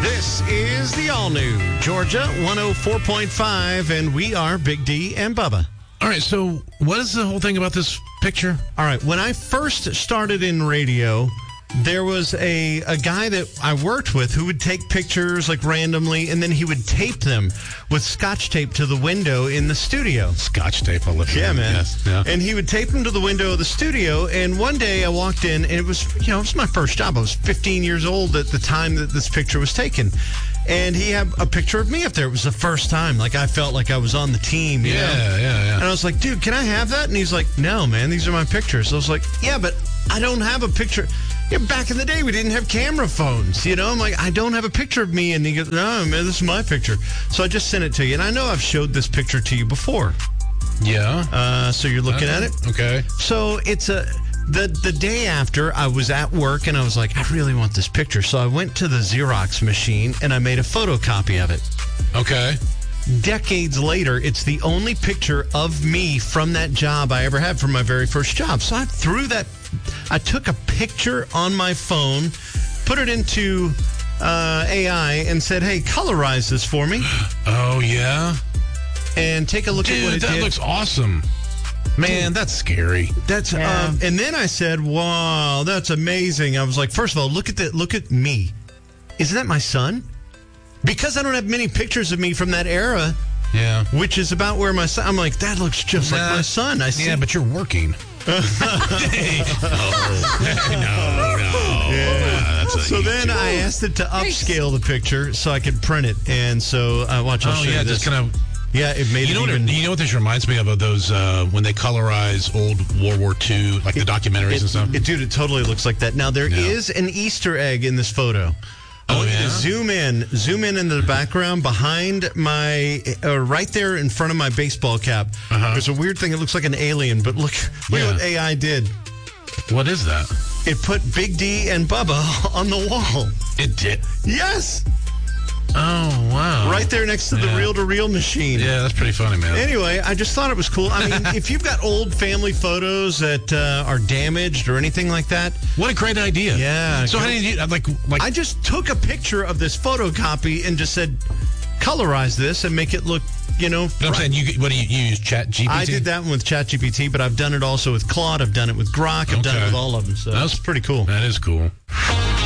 This is the all-new Georgia 104.5, and we are Big D and Bubba. All right, so what is the whole thing about this picture? All right, when I first started in radio, there was a guy that I worked with who would take pictures like randomly, and then he would tape them with Scotch tape to the window in the studio. Scotch tape, I'll lift it. Yeah, man. Yes, yeah. And he would tape them to the window of the studio, and one day I walked in, and it was my first job. I was 15 years old at the time that this picture was taken. And he had a picture of me up there. It was the first time. Like, I felt like I was on the team, you know? Yeah. And I was like, dude, can I have that? And he's like, no, man, these are my pictures. I was like, yeah, but I don't have a picture. Yeah, back in the day, we didn't have camera phones, you know? I'm like, I don't have a picture of me. And he goes, no, man, this is my picture. So I just sent it to you. And I know I've showed this picture to you before. Yeah. So you're looking at it? Okay. So it's the day after, I was at work, and I was like, I really want this picture. So I went to the Xerox machine, and I made a photocopy of it. Okay. Decades later, it's the only picture of me from that job I ever had from my very first job. So I took a picture on my phone, put it into AI, and said, hey, colorize this for me. Oh, yeah? And take a look at what it did. That looks awesome. Man, that's scary. That's and then I said, wow, that's amazing. I was like, first of all, look at me. Isn't that my son? Because I don't have many pictures of me from that era. Yeah. Which is about where my son, I'm like, that looks just like my son. I see. Yeah, but you're working. No. Yeah. So then YouTube. I asked it to upscale the picture so I could print it. And so I'll show you this. Just kind of. Yeah, it made you know what this reminds me of those when they colorize old World War II, like the documentaries and stuff? Dude, it totally looks like that. Now, there is an Easter egg in this photo. I want you to zoom in the background behind my, right there in front of my baseball cap. There's a weird thing. It looks like an alien, but look what AI did. What is that? It put Big D and Bubba on the wall. It did? Yes. Oh, wow. Right there next to the reel-to-reel machine. Yeah, that's pretty funny, man. Anyway, I just thought it was cool. I mean, if you've got old family photos that are damaged or anything like that. What a great idea. Yeah. So how did you, like I just took a picture of this photocopy and just said, colorize this and make it look, I'm saying, you use ChatGPT? I did that one with ChatGPT, but I've done it also with Claude. I've done it with Grok. I've done it with all of them. So that's pretty cool. That is cool.